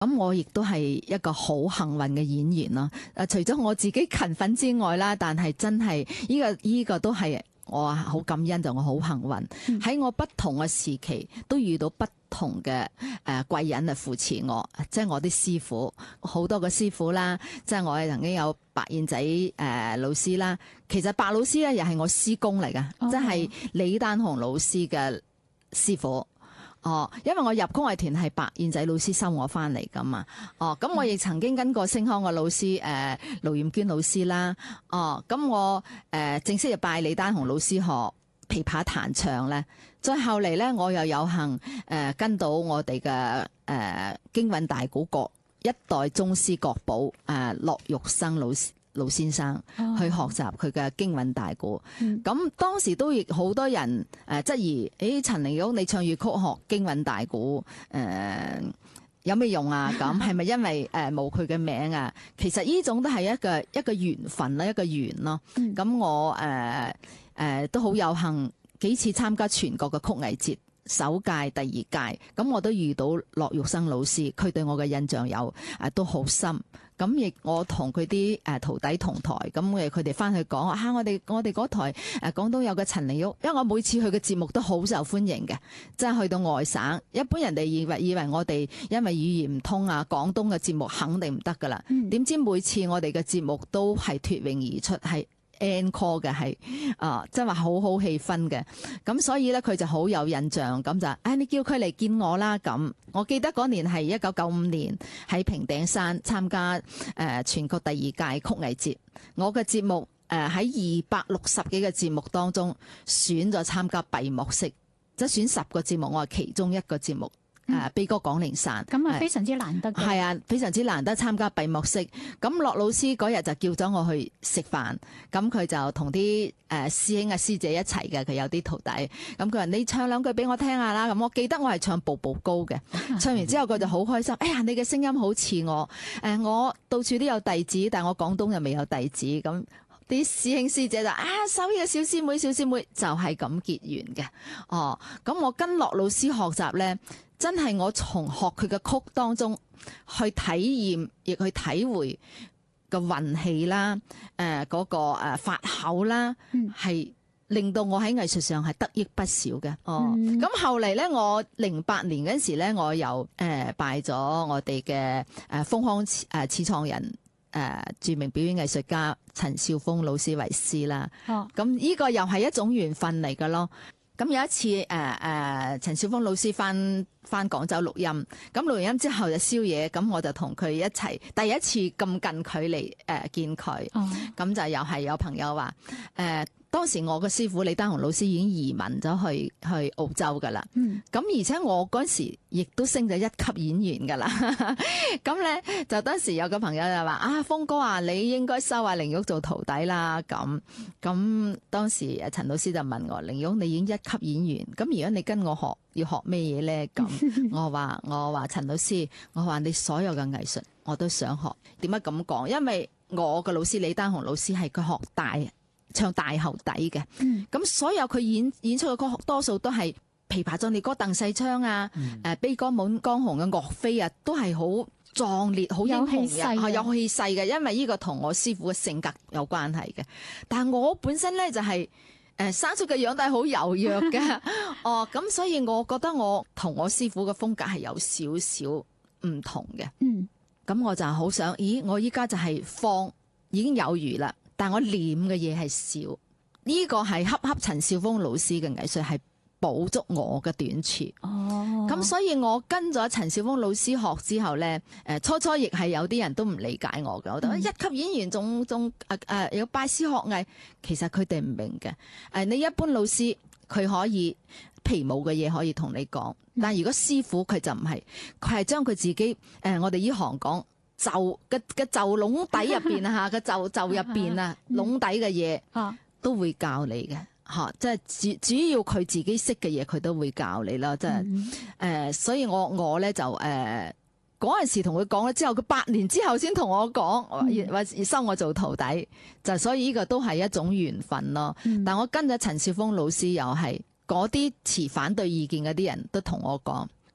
咁我亦都係一個好幸運嘅演員啦。除咗我自己勤奮之外啦，但係真係呢個都係我好感恩，就我好幸運喺我不同嘅時期都遇到不同嘅貴人嚟扶持我，即係我啲師傅，好多個師傅啦，即係我係曾經有白燕仔老師啦。其實白老師咧又係我師公嚟㗎，即係李丹雄老師嘅師傅。因為我入曲藝團係白燕仔老師收我翻嚟噶嘛。咁我亦曾經跟過星康嘅老師盧艷娟老師啦。咁我正式入拜李丹雄老師學琵琶彈唱咧。再後嚟咧，我又有幸跟到我哋嘅京韻大鼓國一代宗師國寶駱玉生老先生去學習佢嘅京韻大鼓。咁當時都亦好多人質疑，陳玲玉你唱粵曲學京韻大鼓有咩用啊？咁係咪因為冇佢嘅名啊？其實呢種都係一個緣分啦，一個緣咯。咁我都好有幸幾次參加全國嘅曲藝節，首屆、第二屆，咁我都遇到駱玉生老師，佢對我嘅印象都好深。咁亦我同佢啲徒弟同台，咁佢哋翻去講我哋嗰台廣東有個陳玲玉，因為我每次去嘅節目都好受歡迎嘅，即係去到外省，一般人哋以為我哋因為語言唔通啊，廣東嘅節目肯定唔得噶啦。點知每次我哋嘅節目都係脫穎而出，係encore 嘅，係即係話好好氣氛嘅。咁所以咧佢就好有印象，咁就你叫佢嚟見我啦。咁我記得嗰年係1995年喺平頂山參加全國第二屆曲藝節，我嘅節目喺260幾個節目當中選咗參加閉幕式，即係選10個節目，我係其中一個節目。悲歌廣陵散， 咁啊非常之難得嘅。 係啊，非常之難得參加閉幕式。咁駱老師嗰日就叫咗我去食飯，咁佢就同啲師兄啊師姐一齊嘅，佢有啲徒弟。咁佢話你唱兩句俾我聽下啦。咁我記得我係唱步步高嘅，唱完之後佢就好開心。哎呀，你嘅聲音好似我，我到處都有弟子，但我廣東又未有弟子。咁啲師兄師姐就收呢個小師妹就係咁結緣嘅。咁我跟駱老師學習咧。真係我從學佢嘅曲當中去體驗，亦去體會個運氣啦，嗰個發口啦，係令到我喺藝術上係得益不少嘅。咁後嚟咧，我08年嗰時咧，我又拜咗我哋嘅豐康始創人著名表演藝術家陳少峰老師為師啦。咁呢個又係一種緣分嚟㗎咯。咁有一次陳少峰老師翻廣州錄音，咁錄完音之後就宵夜，咁我就同佢一齊第一次咁近距離見佢，咁就又係有朋友話當時我嘅師傅李丹雄老師已經移民咗去澳洲噶啦，咁而且我嗰時亦都升咗1級演員噶啦，咁咧就當時有個朋友就話峰哥啊，你應該收阿玲玉做徒弟啦，咁當時陳老師就問我，玲玉你已經1級演員，咁如果你跟我學要學咩嘢咧？咁我話陳老師，我話你所有嘅藝術我都想學。點解咁講？因為我嘅老師李丹雄老師係佢學唱大喉底嘅，咁所有佢演出嘅歌多數都係琵琶壯烈歌鄧世昌啊，悲歌滿江紅嘅岳飛啊，都係好壯烈、好英雄嘅，有氣勢嘅。因為呢個同我師傅嘅性格有關係嘅。但係我本身咧就係生出嘅樣都係好柔弱嘅，咁所以我覺得我同我師傅嘅風格係有少少唔同嘅。咁我就好想，我依家就係放已經有餘啦。但我念嘅嘢係少，呢個係恰陳少峰老師嘅藝術係補足我嘅短處。咁所以我跟咗陳少峰老師學之後咧，初亦係有啲人都唔理解我嘅，我覺得1級演員仲有拜師學藝，其實佢哋唔明嘅。你一般老師佢可以皮毛嘅嘢可以同你講，但如果師傅佢就唔係，佢係將佢自己我哋呢行講。袖嘅袖籠底入邊啊，個袖入邊啊，籠底嘅嘢都會教你嘅嚇，即係主要佢自己識嘅嘢，佢都會教你啦。即係所以我咧就嗰陣時同佢講咗之後，佢8年之後先同我講，話收我做徒弟，就所以呢個都係一種緣分咯。但我跟咗陳少峰老師又係嗰啲持反對意見嗰啲人都同我講。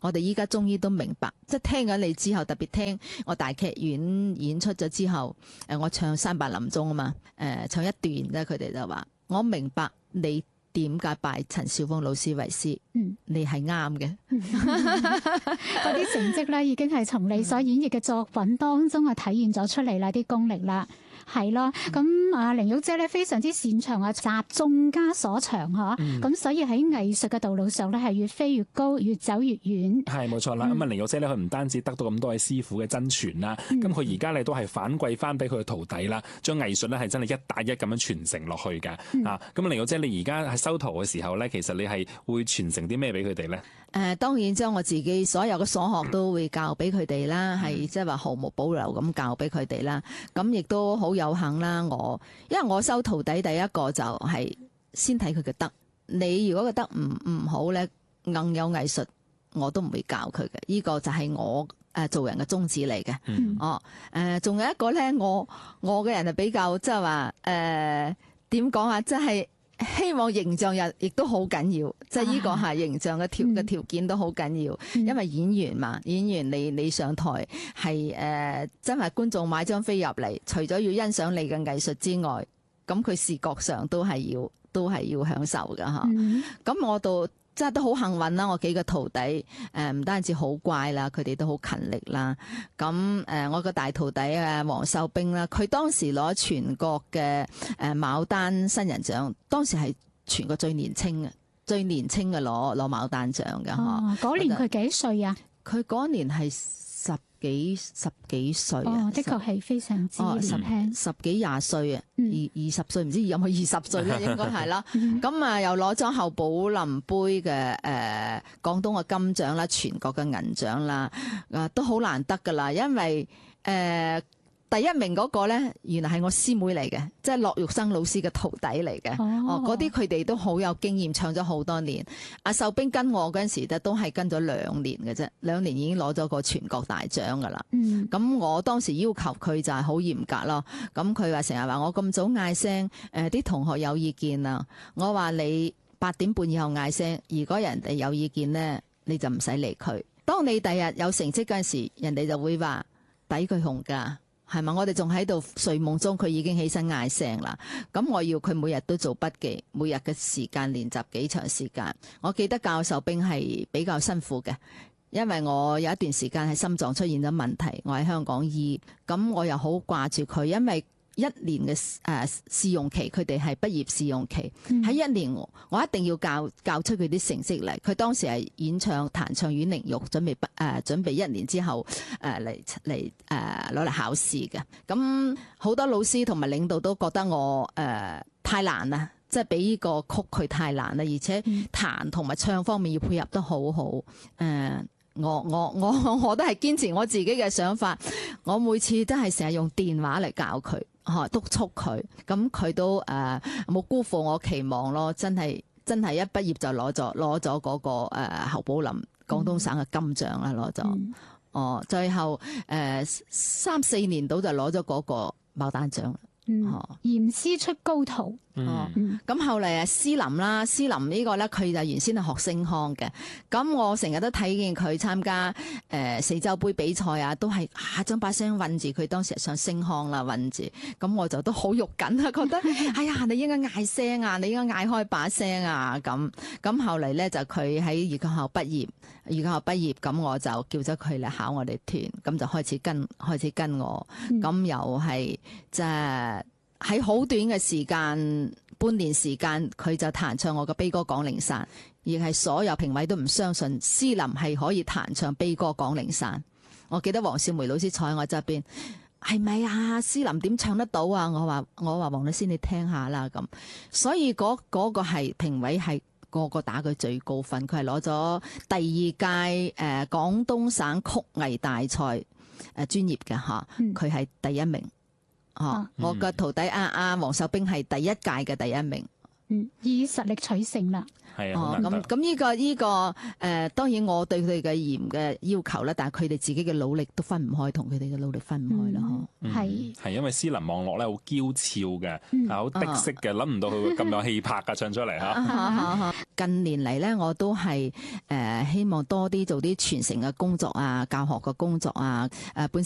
我哋依家終於都明白，即係聽緊你之後，特別聽我大劇院演出咗之後，我唱三百林鐘啊嘛，唱一段咧，佢哋就話我明白你點解拜陳少峰老師為師，你係啱嘅。 嗰啲成績咧，已經係從你所演繹嘅作品當中係體現咗出嚟啦，啲功力啦。係咯，咁啊玲玉姐咧非常之擅長啊集眾家所長嗬，咁所以喺藝術嘅道路上咧係越飛越高，越走越遠。 係冇錯啦，咁啊玲玉姐咧佢唔單止得到咁多位師傅嘅真傳啦，咁佢而家咧都係反饋翻俾佢嘅徒弟啦，將藝術咧係真係一帶一咁樣傳承落去㗎。啊，咁玲玉姐你而家喺收徒嘅時候咧，其實你係會傳承啲咩俾佢哋咧？ 當然將我自己所有嘅所學都會教俾佢哋啦，係即係話毫無保留咁教俾佢哋啦。咁亦都好有幸啦，因為我收徒弟第一個就係先睇佢嘅德。你如果個德唔好咧，硬有藝術我都唔會教佢嘅。呢個就係我做人嘅宗旨嚟嘅。仲有一個咧，我嘅人係比較即係話點講啊，即係。希望形象亦都好緊要，即係呢個係形象嘅條件都好緊要，因為演員嘛，演員你上台係真係觀眾買張飛入嚟，除咗要欣賞你嘅藝術之外，咁佢視覺上都係要享受噶吓。咁我到真係都好幸運啦！我幾個徒弟唔單止好乖啦，佢哋都好勤力啦。咁我個大徒弟黃秀冰啦，佢當時攞全國嘅牡丹新人獎，當時係全國最年輕嘅攞牡丹獎嘅嗬。 嗰年佢幾歲啊？ 佢嗰年係十幾歲啊！ 的確係非常之年輕， 十幾廿歲啊，20歲唔知有冇20歲咧，應該係啦。咁又攞咗侯寶林杯嘅廣東嘅金獎啦，全國嘅銀獎啦，都好難得噶啦，因為第一名嗰個咧，原來係我師妹嚟嘅，即係駱玉生老師嘅徒弟嚟嘅。嗰啲佢哋都好有經驗，唱咗好多年。阿秀冰跟我嗰陣時都係跟咗2年嘅啫，2年已經攞咗個全國大獎噶啦。咁我當時要求佢就係好嚴格咯。咁佢話成日話我咁早嗌聲，啲同學有意見啊。我話你8點半以後嗌聲，如果人哋有意見咧，你就唔使理佢。當你第日有成績嗰陣時，人哋就會話抵佢紅噶。係嘛？我哋仲喺度睡夢中，佢已經起身嗌聲啦。咁我要佢每日都做筆記，每日嘅時間練習幾長時間。我記得教授兵係比較辛苦嘅，因為我有一段時間係心臟出現咗問題，我喺香港醫，咁我又好掛住佢，因為1年嘅試用期，佢哋係畢業試用期，喺1年我一定要教出佢啲成績嚟。佢當時係演唱彈唱阮玲玉，準備1年之後嚟攞嚟考試嘅。咁好多老師同埋領導都覺得我太難啦，即係俾呢個曲佢太難啦，而且彈同埋唱方面要配合得好好。我都係堅持我自己嘅想法，我每次都係成日用電話嚟教佢。督促佢，咁佢都冇辜負我期望咯，真係一畢業就攞咗嗰個侯寶林廣東省嘅金獎啦，攞咗。最後3-4年到就攞咗嗰個牡丹獎。 嚴師出高徒。 咁後嚟詩林啦，詩林呢個咧，佢就原先係學聲腔嘅。咁我成日都睇見佢參加四洲杯比賽啊，都係將把聲韞住。佢當時係上聲腔啦，韞住。咁我就都好肉緊啊，覺得哎呀，你應該嗌聲啊，你應該嗌開把聲啊。咁後嚟咧就佢喺粵劇學校畢業，咁我就叫咗佢嚟考我哋團，咁就開始跟我。咁又係即係。喺好短嘅時間，半年時間，佢就彈唱我嘅悲歌《廣陵散》，而係所有評委都唔相信詩林係可以彈唱悲歌《廣陵散》。我記得黃少梅老師坐喺我側邊，係咪啊？詩林點唱得到啊？我話黃老師你聽下啦咁。所以嗰個係評委係個個打佢最高分，佢係攞咗第2屆廣東省曲藝大賽專業嘅吓，佢係第1名。我個徒弟黃秀冰係第1屆嘅第1名。 以實力取勝啦。 係啊，好難得。 咁呢個當然我對佢哋嘅嚴嘅要求咧，但係佢哋自己嘅努力都分唔開，同佢哋嘅努力分唔開啦， 係因為斯林網絡咧好嬌俏嘅，好的色嘅，諗唔到佢會咁有氣魄㗎，唱出嚟嚇。 近年嚟咧，我都係希望多啲做啲傳承嘅工作啊，教學嘅工作啊。本身